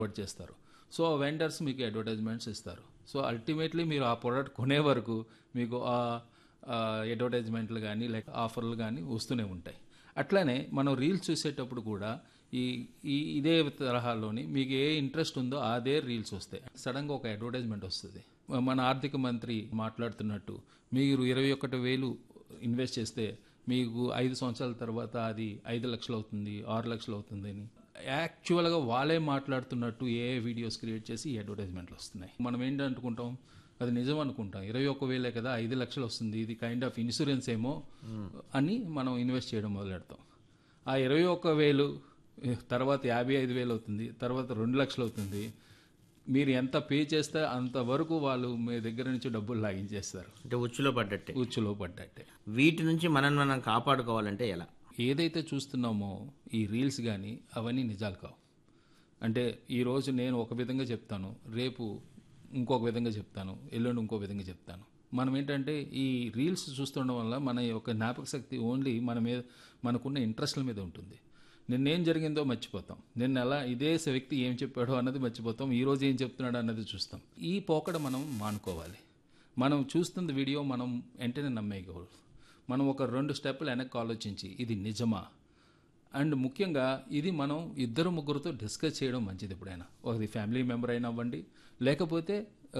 Provide చేస్తారు. So vendors మీకు advertisements ఇస్తారు. సో అల్టిమేట్లీ మీరు ఆ ప్రోడక్ట్ కొనే వరకు మీకు ఆ అడ్వర్టైజ్మెంట్లు కానీ లేక ఆఫర్లు కానీ వస్తూనే ఉంటాయి. అట్లానే మనం రీల్స్ చూసేటప్పుడు కూడా ఈ ఈ ఇదే తరహాలోని మీకు ఏ ఇంట్రెస్ట్ ఉందో అదే రీల్స్ వస్తాయి. సడన్గా ఒక అడ్వర్టైజ్మెంట్ వస్తుంది. మన ఆర్థిక మంత్రి మాట్లాడుతున్నట్టు మీరు 21,000 ఇన్వెస్ట్ చేస్తే మీకు 5 సంవత్సరాల తర్వాత అది 5 లక్షలు అవుతుంది, 6 లక్షలు అవుతుంది అని యాక్చువల్గా వాళ్ళే మాట్లాడుతున్నట్టు ఏ వీడియోస్ క్రియేట్ చేసి ఈ అడ్వర్టైజ్మెంట్లు వస్తున్నాయి. మనం ఏంటనుకుంటాం, అది నిజం అనుకుంటాం. 21,000 కదా, 5 లక్షలు వస్తుంది, ఇది కైండ్ ఆఫ్ ఇన్సూరెన్స్ ఏమో అని మనం ఇన్వెస్ట్ చేయడం మొదలెడతాం. ఆ 21,000 తర్వాత 55,000 అవుతుంది, తర్వాత 2 లక్షలు అవుతుంది. మీరు ఎంత పే చేస్తే అంతవరకు వాళ్ళు మీ దగ్గర నుంచి డబ్బులు లాగించేస్తారు. అంటే ఉచ్చులో పడ్డట్టే. వీటి నుంచి మనం కాపాడుకోవాలంటే ఎలా? ఏదైతే చూస్తున్నామో ఈ రీల్స్ కానీ అవన్నీ నిజాలు కావు. అంటే ఈరోజు నేను ఒక విధంగా చెప్తాను, రేపు ఇంకొక విధంగా చెప్తాను, ఎల్లుండి ఇంకో విధంగా చెప్తాను. మనం ఏంటంటే ఈ రీల్స్ చూస్తుండడం వల్ల మన యొక్క జ్ఞాపక శక్తి ఓన్లీ మనకున్న ఇంట్రెస్ట్ల మీద ఉంటుంది. నిన్నేం జరిగిందో మర్చిపోతాం, ఇదే వ్యక్తి ఏం చెప్పాడో అన్నది మర్చిపోతాం, ఈరోజు ఏం చెప్తున్నాడు అన్నది చూస్తాం. ఈ పోకడ మనం మానుకోవాలి. మనం చూస్తున్న వీడియో మనం వెంటనే నమ్మేయకూడదు. మనం ఒక 2 స్టెప్పులు వెనక్కి ఆలోచించి ఇది నిజమా, అండ్ ముఖ్యంగా ఇది మనం 2-3తో డిస్కస్ చేయడం మంచిది. ఎప్పుడైనా ఒకది ఫ్యామిలీ మెంబర్ అయినా అవ్వండి, లేకపోతే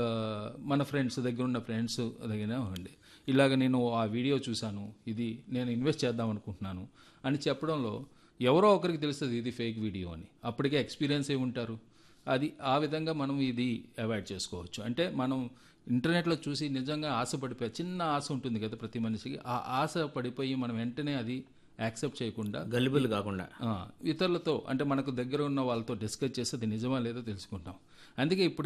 మన ఫ్రెండ్స్ దగ్గర ఉన్న ఫ్రెండ్స్ దగ్గర అవ్వండి. ఇలాగ నేను ఆ వీడియో చూశాను, ఇది నేను ఇన్వెస్ట్ చేద్దాం అనుకుంటున్నాను అని చెప్పడంలో ఎవరో ఒకరికి తెలుస్తుంది ఇది ఫేక్ వీడియో అని. అప్పటికే ఎక్స్పీరియన్స్ అయి ఉంటారు. అది ఆ విధంగా మనం ఇది అవాయిడ్ చేసుకోవచ్చు. అంటే మనం ఇంటర్నెట్లో చూసి నిజంగా ఆశపడిపోయి, చిన్న ఆశ ఉంటుంది కదా ప్రతి మనిషికి, ఆ ఆశ పడిపోయి మనం వెంటనే అది యాక్సెప్ట్ చేయకుండా గలిబుల్ కాకుండా ఇతరులతో అంటే మనకు దగ్గర ఉన్న వాళ్ళతో డిస్కస్ చేసి అది నిజమా లేదో తెలుసుకుంటాం. అందుకే ఇప్పుడు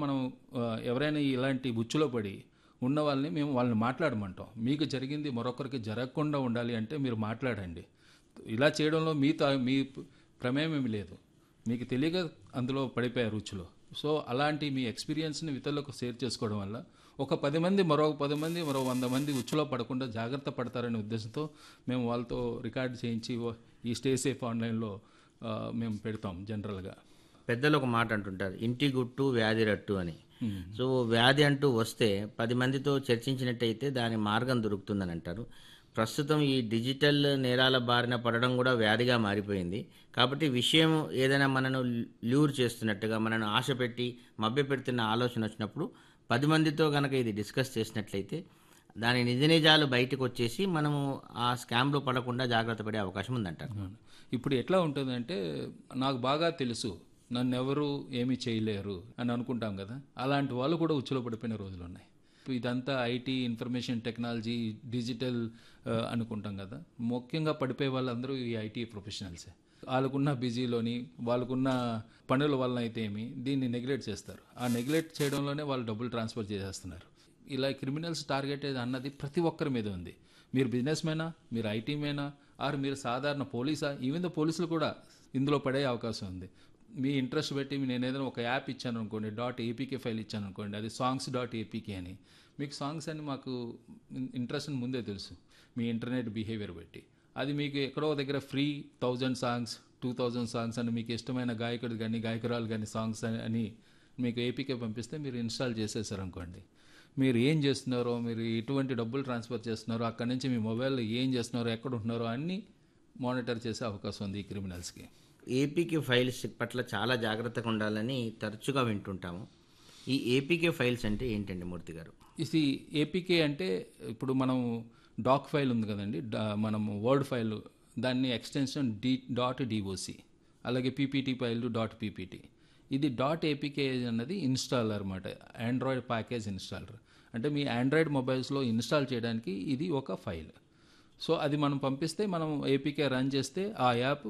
ఎవరైనా ఇలాంటి బుచ్చులో పడి ఉన్న వాళ్ళని మేము వాళ్ళని మాట్లాడమంటాం. మీకు జరిగింది మరొకరికి జరగకుండా ఉండాలి అంటే మీరు మాట్లాడండి. ఇలా చేయడంలో మీ ప్రమేయం ఏమి లేదు, మీకు తెలియక అందులో పడిపోయారు రుచిలో. సో అలాంటి మీ ఎక్స్పీరియన్స్ని ఇతరులకు షేర్ చేసుకోవడం వల్ల ఒక 10 మంది మరో 100 మంది ఉచ్చులో పడకుండా జాగ్రత్త పడతారనే ఉద్దేశంతో మేము వాళ్ళతో రికార్డు చేయించి ఈ స్టే సేఫ్ ఆన్లైన్లో మేము పెడతాం. జనరల్గా పెద్దలు ఒక మాట అంటుంటారు, ఇంటి గుట్టు వ్యాధి రట్టు అని. సో వ్యాధి అంటూ వస్తే 10 మందితో చర్చించినట్టయితే దాని మార్గం దొరుకుతుందని అంటారు. ప్రస్తుతం ఈ డిజిటల్ నేరాల బారిన పడడం కూడా వ్యాధిగా మారిపోయింది. కాబట్టి విషయం ఏదైనా మనను ల్యూర్ చేస్తున్నట్టుగా మనను ఆశ పెట్టి మభ్యపెడుతున్న ఆలోచన వచ్చినప్పుడు 10 మందితో కనుక ఇది డిస్కస్ చేసినట్లయితే దాని నిజ నిజాలు బయటకు వచ్చేసి మనము ఆ స్కామ్లో పడకుండా జాగ్రత్త పడే అవకాశం ఉందంటారు. ఇప్పుడు ఎట్లా ఉంటుందంటే, నాకు బాగా తెలుసు, నన్ను ఎవరు ఏమీ చేయలేరు అని అనుకుంటాం కదా, అలాంటి వాళ్ళు కూడా ఉచ్చులో పడిపోయిన రోజులు ఉన్నాయి. ఇదంతా ఐటీ, ఇన్ఫర్మేషన్ టెక్నాలజీ, డిజిటల్ అనుకుంటాం కదా, ముఖ్యంగా పడిపోయే వాళ్ళందరూ ఈ ఐటీ ప్రొఫెషనల్సే. వాళ్ళకున్న బిజీలోని వాళ్ళకున్న పనుల వలన అయితే దీన్ని నెగ్లెక్ట్ చేస్తారు. ఆ నెగ్లెక్ట్ చేయడంలోనే వాళ్ళు డబ్బులు ట్రాన్స్ఫర్ చేసేస్తున్నారు. ఇలా క్రిమినల్స్ టార్గెట్ అన్నది ప్రతి ఒక్కరి మీద ఉంది. మీరు బిజినెస్ మేనా, మీరు ఐటీ మేనా, ఆర్ మీరు సాధారణ పోలీసా, ఈవెన్ పోలీసులు కూడా ఇందులో పడే అవకాశం ఉంది. మీ ఇంట్రెస్ట్ పెట్టి నేను ఏదైనా ఒక యాప్ ఇచ్చాను అనుకోండి, .apk ఫైల్ ఇచ్చాను అనుకోండి, అది songs.apk అని. మీకు సాంగ్స్ అని మాకు ఇంట్రెస్ట్ అని ముందే తెలుసు మీ ఇంటర్నెట్ బిహేవియర్ బట్టి. అది మీకు ఎక్కడో దగ్గర ఫ్రీ 1000 సాంగ్స్ 2000 సాంగ్స్ అని మీకు ఇష్టమైన గాయకుడు కానీ గాయకురాలు కానీ సాంగ్స్ అని మీకు ఏపీకే పంపిస్తే మీరు ఇన్స్టాల్ చేసేసారు అనుకోండి, మీరు ఏం చేస్తున్నారో, మీరు ఎటువంటి డబ్బులు ట్రాన్స్ఫర్ చేస్తున్నారో, అక్కడి నుంచి మీ మొబైల్లో ఏం చేస్తున్నారో, ఎక్కడ ఉంటున్నారో అన్నీ మానిటర్ చేసే అవకాశం ఉంది ఈ క్రిమినల్స్కి. ఏపీకే ఫైల్స్ పట్ల చాలా జాగ్రత్తగా ఉండాలని తరచుగా వింటుంటాము. ఈ ఏపీకే ఫైల్స్ అంటే ఏంటండి మూర్తి గారు? ఇది ఏపీకే అంటే ఇప్పుడు మనం డాక్ ఫైల్ ఉంది కదండి, మనం వర్డ్ ఫైల్, దాన్ని ఎక్స్టెన్షన్ .doc, అలాగే పీపీటీ ఫైల్ .ppt. ఇది .apk అన్నది ఇన్స్టాలర్ అన్నమాట, ఆండ్రాయిడ్ ప్యాకేజ్ ఇన్స్టాలర్. అంటే మీ ఆండ్రాయిడ్ మొబైల్స్లో ఇన్స్టాల్ చేయడానికి ఇది ఒక ఫైల్. సో అది మనం పంపిస్తే మనం ఏపీకే రన్ చేస్తే ఆ యాప్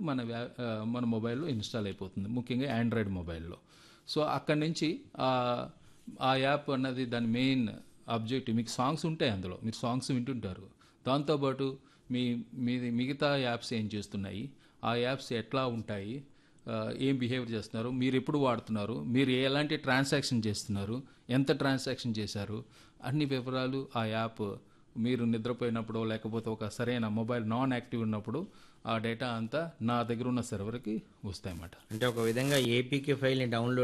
మన మొబైల్లో ఇన్స్టాల్ అయిపోతుంది, ముఖ్యంగా ఆండ్రాయిడ్ మొబైల్లో. సో అక్కడి నుంచి ఆ యాప్ అన్నది దాని మెయిన్ ఆబ్జెక్టివ్, మీకు సాంగ్స్ ఉంటాయి అందులో, మీరు సాంగ్స్ వింటుంటారు. దాంతోపాటు మిగతా యాప్స్ ఏం చేస్తున్నాయి, ఆ యాప్స్ ఎట్లా ఉంటాయి, ఏం బిహేవియర్ చేస్తున్నారు, మీరు ఎప్పుడు వాడుతున్నారు, మీరు ఎలాంటి ట్రాన్సాక్షన్ చేస్తున్నారు, ఎంత ట్రాన్సాక్షన్ చేశారు, అన్ని వివరాలు ఆ యాప్ మీరు నిద్రపోయినప్పుడు లేకపోతే ఒక సరైన మొబైల్ నాన్ యాక్టివ్ ఉన్నప్పుడు ఆ డేటా అంతా నా దగ్గర ఉన్న సర్వర్కి వస్తాయన్నమాట. అంటే ఒక విధంగా ఏపీకే ఫైల్ని డౌన్లోడ్